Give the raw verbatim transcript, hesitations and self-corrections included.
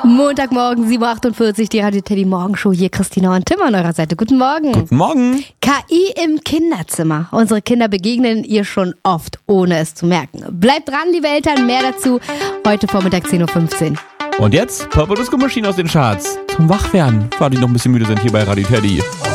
Montagmorgen, sieben Uhr achtundvierzig, die Radio Teddy Morgenshow. Hier Christina und Tim an eurer Seite. Guten Morgen. Guten Morgen. K I im Kinderzimmer. Unsere Kinder begegnen ihr schon oft, ohne es zu merken. Bleibt dran, liebe Eltern, mehr dazu heute Vormittag zehn Uhr fünfzehn. Und jetzt Purple Disco Machine aus den Charts. Zum Wachwerden, weil die noch ein bisschen müde sind hier bei Radio Teddy.